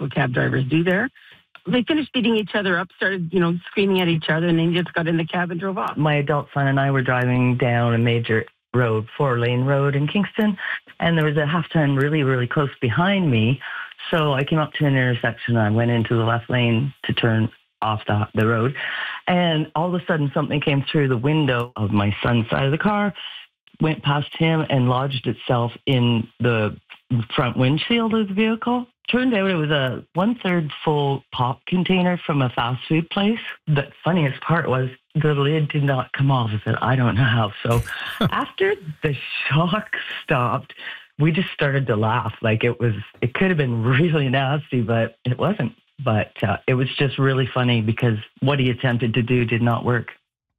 what cab drivers do there. They finished beating each other up, started, screaming at each other, and then just got in the cab and drove off. My adult son and I were driving down a major road, 4-lane road in Kingston, and there was a half ton really, really close behind me. So I came up to an intersection, and I went into the left lane to turn off the road. And all of a sudden, something came through the window of my son's side of the car, went past him, and lodged itself in the front windshield of the vehicle. Turned out it was a 1/3 full pop container from a fast food place. The funniest part was the lid did not come off. I said, I don't know how. So after the shock stopped, we just started to laugh. Like it could have been really nasty, but it wasn't. But it was just really funny because what he attempted to do did not work.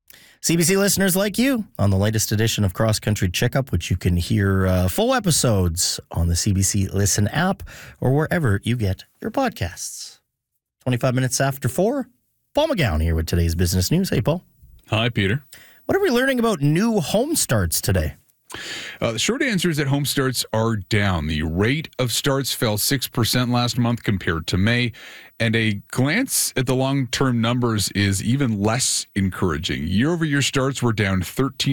CBC listeners like you on the latest edition of Cross Country Checkup, which you can hear full episodes on the CBC Listen app or wherever you get your podcasts. 25 minutes after 4, Paul McGowan here with today's business news. Hey, Paul. Hi, Peter. What are we learning about new home starts today? The short answer is that home starts are down. The rate of starts fell 6% last month compared to May, and a glance at the long-term numbers is even less encouraging. Year-over-year starts were down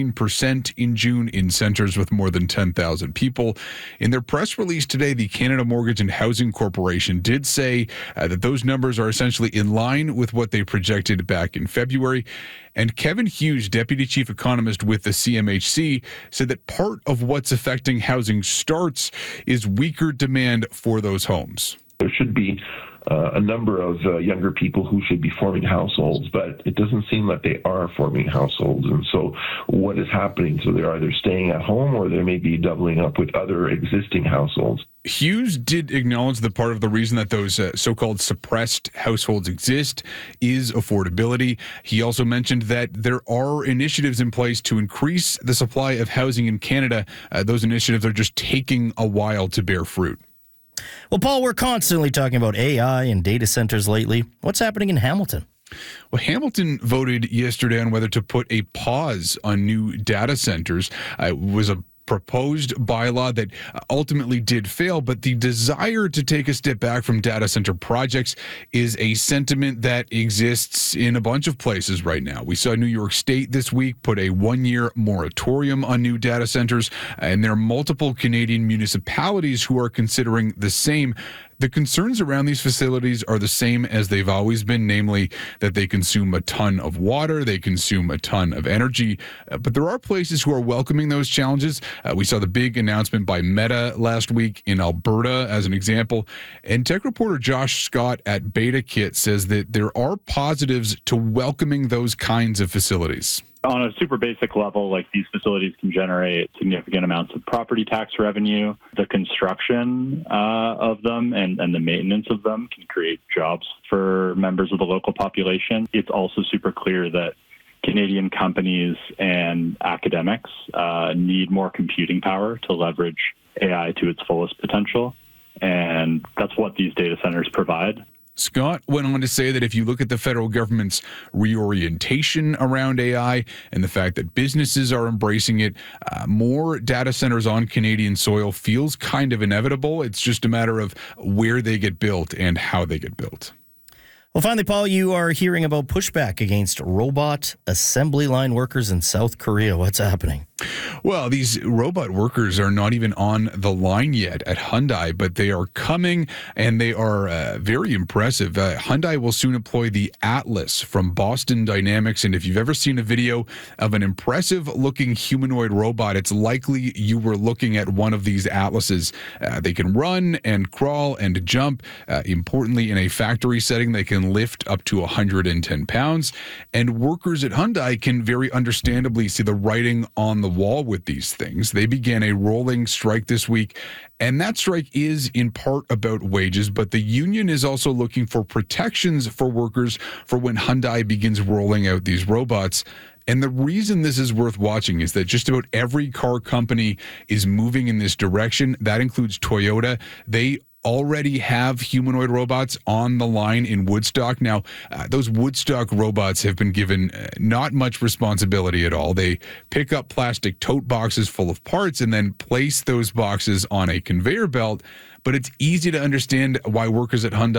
13% in June in centres with more than 10,000 people. In their press release today, the Canada Mortgage and Housing Corporation did say that those numbers are essentially in line with what they projected back in February. And Kevin Hughes, Deputy Chief Economist with the CMHC, said that part of what's affecting housing starts is weaker demand for those homes. There should be a number of younger people who should be forming households, but it doesn't seem like they are forming households. And so what is happening? So they're either staying at home or they may be doubling up with other existing households. Hughes did acknowledge that part of the reason that those so-called suppressed households exist is affordability. He also mentioned that there are initiatives in place to increase the supply of housing in Canada. Those initiatives are just taking a while to bear fruit. Well, Paul, we're constantly talking about AI and data centers lately. What's happening in Hamilton? Well, Hamilton voted yesterday on whether to put a pause on new data centers. It was a proposed bylaw that ultimately did fail, but the desire to take a step back from data center projects is a sentiment that exists in a bunch of places right now. We saw New York State this week put a 1-year moratorium on new data centers, and there are multiple Canadian municipalities who are considering the same. The concerns around these facilities are the same as they've always been, namely that they consume a ton of water, they consume a ton of energy, but there are places who are welcoming those challenges. We saw the big announcement by Meta last week in Alberta as an example, and tech reporter Josh Scott at BetaKit says that there are positives to welcoming those kinds of facilities. On a super basic level, like these facilities can generate significant amounts of property tax revenue. The construction of them and the maintenance of them can create jobs for members of the local population. It's also super clear that Canadian companies and academics need more computing power to leverage AI to its fullest potential. And that's what these data centers provide. Scott went on to say that if you look at the federal government's reorientation around AI and the fact that businesses are embracing it, more data centers on Canadian soil feels kind of inevitable. It's just a matter of where they get built and how they get built. Well, finally, Paul, you are hearing about pushback against robot assembly line workers in South Korea. What's happening? Well, these robot workers are not even on the line yet at Hyundai, but they are coming, and they are very impressive. Hyundai will soon employ the Atlas from Boston Dynamics, and if you've ever seen a video of an impressive-looking humanoid robot, it's likely you were looking at one of these Atlases. They can run and crawl and jump. Importantly, in a factory setting, they can lift up to 110 pounds, and workers at Hyundai can very understandably see the writing on the wall with these things. They began a rolling strike this week, and that strike is in part about wages, but the union is also looking for protections for workers for when Hyundai begins rolling out these robots. And the reason this is worth watching is that just about every car company is moving in this direction. That includes Toyota. They already have humanoid robots on the line in Woodstock. Now, those Woodstock robots have been given not much responsibility at all. They pick up plastic tote boxes full of parts and then place those boxes on a conveyor belt. But it's easy to understand why workers at Hyundai